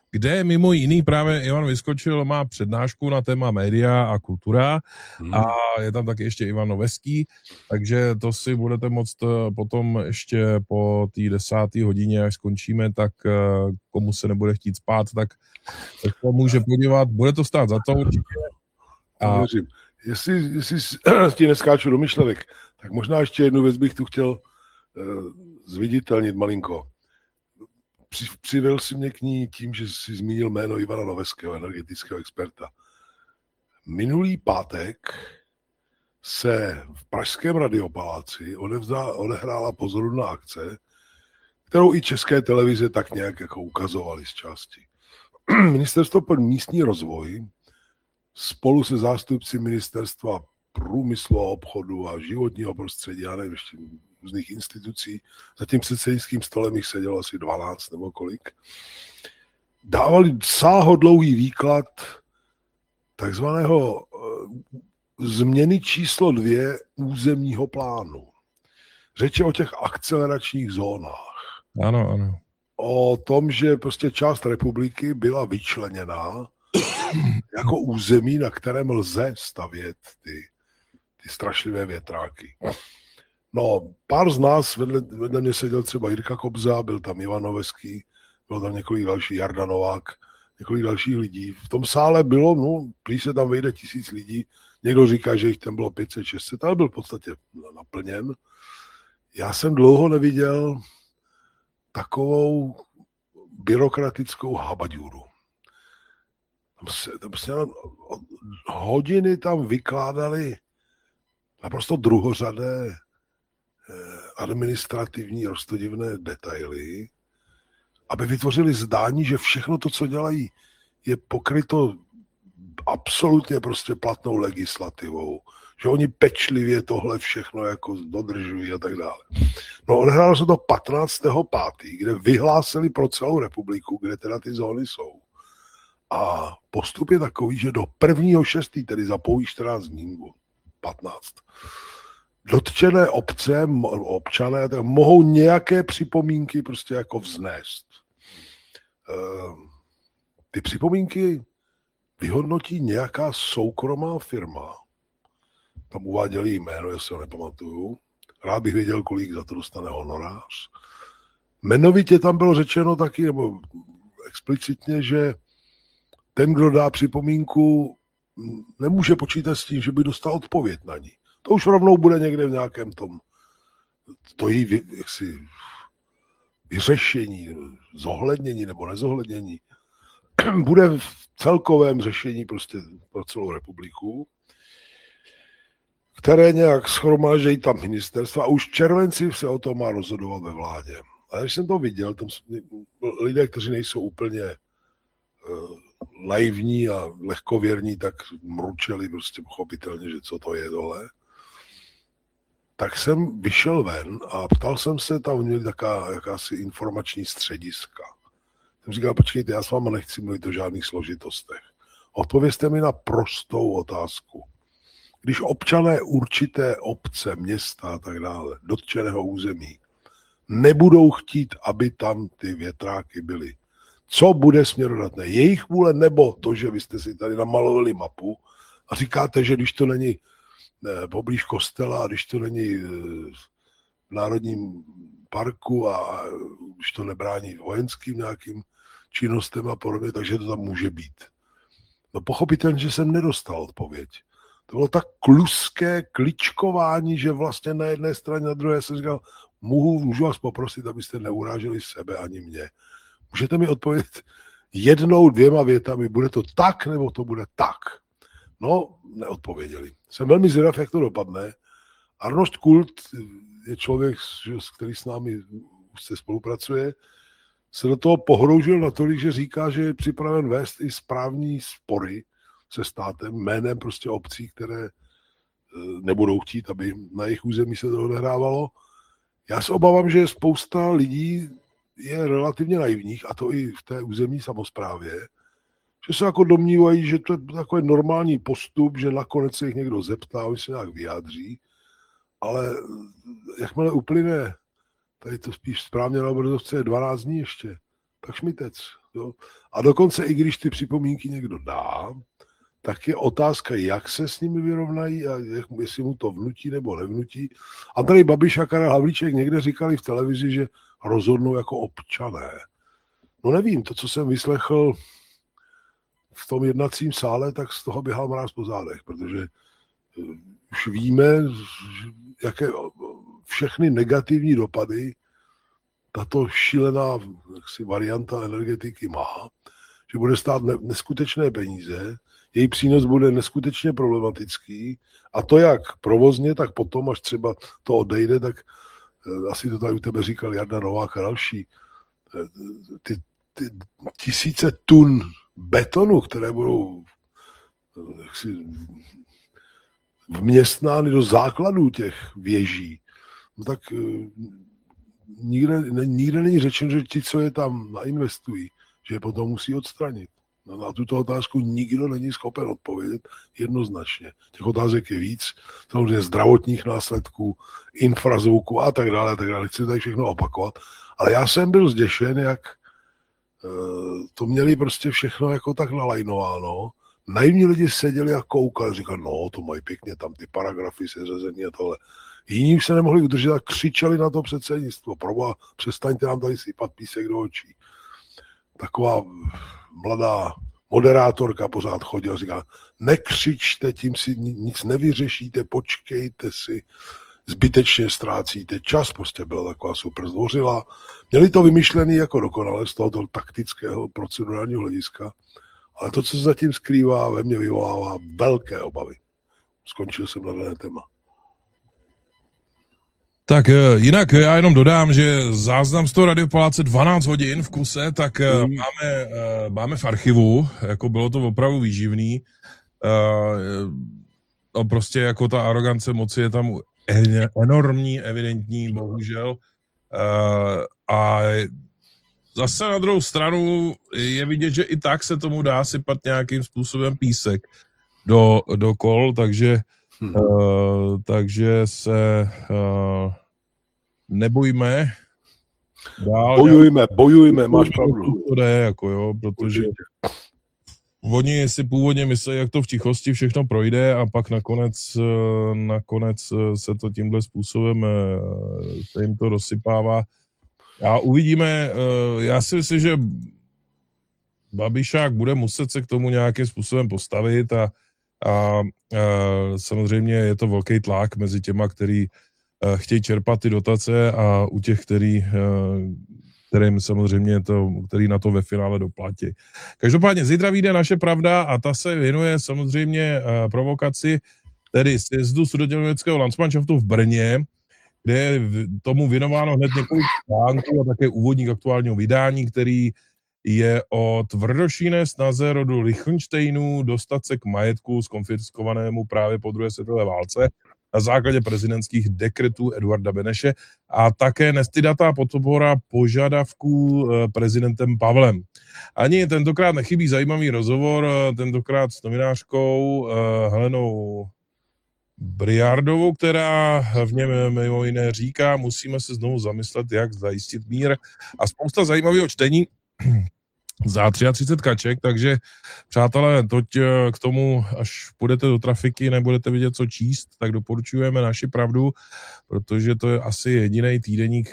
kde mimo jiný právě Ivan Vyskočil má přednášku na téma média a kultura a je tam taky ještě Ivan Noveský, takže to si budete moct potom ještě po té 10. hodině, až skončíme, tak komu se nebude chtít spát, tak to může podívat, bude to stát za to určitě. A jestli ti neskáču do myšlenek, tak možná ještě jednu věc bych tu chtěl zviditelnit malinko. Přivedl si mě k ní tím, že jsi zmínil jméno Ivana Noveského, energetického experta. Minulý pátek se v pražském Radiopaláci odehrála pozoruhodná akce, kterou i české televize tak nějak jako ukazovaly z části. Ministerstvo pro místní rozvoj spolu se zástupci ministerstva průmyslu a obchodu a životního prostředí, já nevím, ještě různých institucí, za tím předsednickým stolem jich sedělo asi 12 nebo kolik, dávali sáhodlouhý výklad takzvaného změny číslo 2 územního plánu. Řeč je o těch akceleračních zónách. Ano. O tom, že prostě část republiky byla vyčleněná jako území, na kterém lze stavět ty strašlivé větráky. No, pár z nás, vedle mě seděl třeba Jirka Kobza, byl tam Ivan Noveský, byl tam několik dalších, Jarda Novák, několik dalších lidí. V tom sále bylo, prý se tam vejde 1000 lidí, někdo říká, že jich tam bylo 500-600, ale byl v podstatě naplněn. Já jsem dlouho neviděl takovou byrokratickou habaďůru. Hodiny tam vykládali naprosto druhořadé administrativní roztodivné detaily, aby vytvořili zdání, že všechno to, co dělají, je pokryto absolutně prostě platnou legislativou, že oni pečlivě tohle všechno jako dodržují a tak dále. No, odehrálo se to 15.5., kde vyhlásili pro celou republiku, kde teda ty zóny jsou. A postup je takový, že do 1.6., tedy za pouhých 14 dní, 15, dotčené obce, občané mohou nějaké připomínky prostě jako vznést. Ty připomínky vyhodnotí nějaká soukromá firma. Tam uváděli jméno, jestli ho nepamatuju. Rád bych věděl, kolik za to dostane honorář. Jmenovitě tam bylo řečeno taky, nebo explicitně, že ten, kdo dá připomínku, nemůže počítat s tím, že by dostal odpověď na ní. To už rovnou bude někde v nějakém tom vyřešení, zohlednění nebo nezohlednění. Bude v celkovém řešení prostě pro celou republiku, které nějak shromážejí tam ministerstva a už v červenci se o tom má rozhodovat ve vládě. A když jsem to viděl, tam lidé, kteří nejsou úplně naivní a lehkověrní, tak mručeli prostě pochopitelně, že co to je tohle. Tak jsem vyšel ven a ptal jsem se, tam měli jakási informační střediska. Jsem říkal, počkejte, já s váma nechci mluvit o žádných složitostech. Odpovězte mi na prostou otázku. Když občané určité obce, města a tak dále, dotčeného území, nebudou chtít, aby tam ty větráky byly, co bude směrodatné? Jejich vůle nebo to, že vy jste si tady namalovali mapu a říkáte, že když to není poblíž kostela a když to není v národním parku a když to nebrání vojenským nějakým činnostem a podobně, takže to tam může být. No pochopitelně, že jsem nedostal odpověď. To bylo tak kluské kličkování, že vlastně na jedné straně, na druhé jsem říkal, můžu vás poprosit, abyste neuráželi sebe ani mě. Můžete mi odpovědět 1, 2 větami, bude to tak, nebo to bude tak? No, neodpověděli. Jsem velmi zvědav, jak to dopadne. Arnošt Kult je člověk, který s námi se spolupracuje, se do toho pohroužil natolik, že říká, že je připraven vést i správní spory se státem, jménem prostě obcí, které nebudou chtít, aby na jejich území se to odehrávalo. Já se obávám, že spousta lidí je relativně naivních, a to i v té územní samosprávě, že se jako domnívají, že to je takový normální postup, že nakonec se jich někdo zeptá, oni se nějak vyjádří, ale jakmile uplyne, tady to spíš správně na obrazovce je 12 dní ještě, tak šmitec. Jo? A dokonce i když ty připomínky někdo dá, tak je otázka, jak se s nimi vyrovnají a jestli mu to vnutí nebo nevnutí. A tady Babiš a Karel Havlíček někde říkali v televizi, že rozhodnou jako občané. No nevím, to, co jsem vyslechl v tom jednacím sále, tak z toho běhal mráz po zádech, protože už víme, jaké všechny negativní dopady tato šílená varianta energetiky má, že bude stát neskutečné peníze, její přínos bude neskutečně problematický a to jak provozně, tak potom, až třeba to odejde, tak asi to tady u tebe říkal Jarda Novák a další, ty tisíce tun betonu, které budou vměstnány do základů těch věží, no tak nikde není řečeno, že ti, co je tam nainvestují, že je potom musí odstranit. No, na tuto otázku nikdo není schopen odpovědět jednoznačně. Těch otázek je víc, samozřejmě zdravotních následků, infrazvuku a tak dále, nechci tady všechno opakovat, ale já jsem byl zděšen, jak to měli prostě všechno jako tak nalajnováno. Naivní lidi seděli a koukali, říkali, no to mají pěkně, tam ty paragrafy seřazení a tohle. Jiní už se nemohli udržet a křičeli na to předsednictvo. Proboha, přestaňte nám tady sypat písek do očí. Taková mladá moderátorka pořád chodila a říká, nekřičte, tím si nic nevyřešíte, počkejte si, zbytečně ztrácíte čas, prostě byla taková super zdvořilá. Měli to vymyšlený jako dokonale z tohoto taktického procedurálního hlediska, ale to, co se zatím skrývá, ve mně vyvolává velké obavy. Skončil jsem na dané téma. Tak jinak já jenom dodám, že záznam z toho Radiopaláce 12 hodin v kuse, tak máme v archivu, jako bylo to opravdu výživný. No prostě jako ta arogance moci je tam enormní, evidentní, bohužel. A zase na druhou stranu je vidět, že i tak se tomu dá sypat nějakým způsobem písek do kol, takže se nebojme dál. Bojujme, máš pravdu. To jde, jako jo, protože oni si původně mysleli, jak to v tichosti všechno projde a pak nakonec se to tímhle způsobem se jim to rozsypává. A uvidíme, já si myslím, že Babišák bude muset se k tomu nějakým způsobem postavit a samozřejmě je to velký tlak mezi těma, který chtějí čerpat ty dotace a u těch, kterým samozřejmě který na to ve finále doplatí. Každopádně zítra vyjde Naše pravda a ta se věnuje samozřejmě provokaci, tedy sjezdu Sudetoněmeckého Landsmannschaftu v Brně, kde je tomu věnováno hned několik článků a také úvodník aktuálního vydání, který je o tvrdošíjné snaze rodu Lichtenštejnů dostat se k majetku zkonfiskovanému právě po druhé světové válce na základě prezidentských dekretů Eduarda Beneše a také nestydatá podpora požadavků prezidentem Pavlem. Ani tentokrát nechybí zajímavý rozhovor, tentokrát s novinářkou Helenou Briardovou, která v něm mimo jiné říká, musíme se znovu zamyslet, jak zajistit mír a spousta zajímavého čtení za 33 kaček, takže přátelé, toť k tomu, až půjdete do trafiky, nebudete vidět, co číst, tak doporučujeme Naši pravdu, protože to je asi jediný týdeník,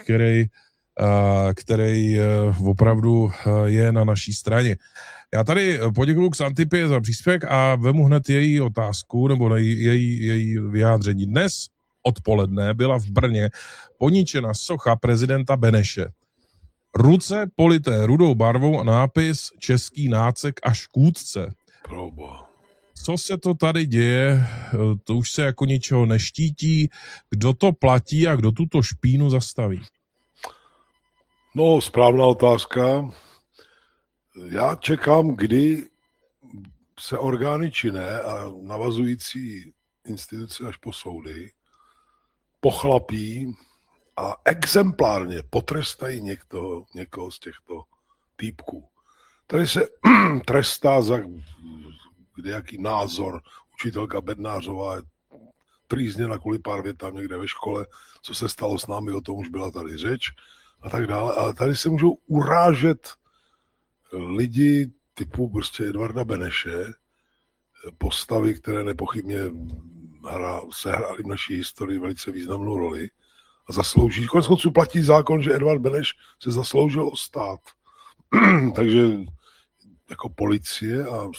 který opravdu je na naší straně. Já tady poděkuju Xantipě za příspěvek a vemu hned její otázku, nebo její vyjádření. Dnes odpoledne byla v Brně poničena socha prezidenta Beneše. Ruce polité rudou barvou a nápis Český nácek a škůdce. Co se to tady děje? To už se jako ničeho neštítí. Kdo to platí a kdo tuto špínu zastaví? No, správná otázka. Já čekám, kdy se orgány činné a navazující instituce až po soudy pochlapí a exemplárně potrestají někoho z těchto týpků. Tady se trestá za kdejaký názor. Učitelka Bednářová je trýzněna kvůli pár větám někde ve škole, co se stalo s námi, o tom už byla tady řeč a tak dále. Ale tady se můžou urážet lidi typu prostě Edvarda Beneše, postavy, které nepochybně sehrály v naší historii velice významnou roli a zaslouží. Konec konců platí zákon, že Edvard Beneš se zasloužil o stát. Takže jako policie a